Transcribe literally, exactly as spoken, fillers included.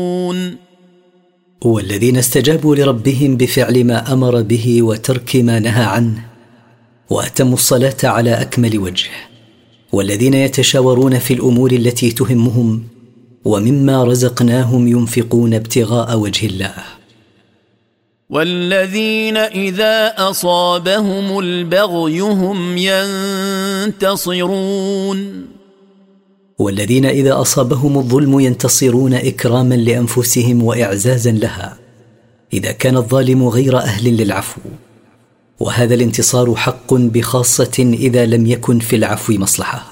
والذين استجابوا لربهم بفعل ما أمر به وترك ما نهى عنه وأتموا الصلاة على أكمل وجه، والذين يتشاورون في الأمور التي تهمهم ومما رزقناهم ينفقون ابتغاء وجه الله، والذين إذا أصابهم البغي هم ينتصرون، والذين إذا أصابهم الظلم ينتصرون إكراما لأنفسهم وإعزازا لها إذا كان الظالم غير أهل للعفو، وهذا الانتصار حق بخاصة إذا لم يكن في العفو مصلحة.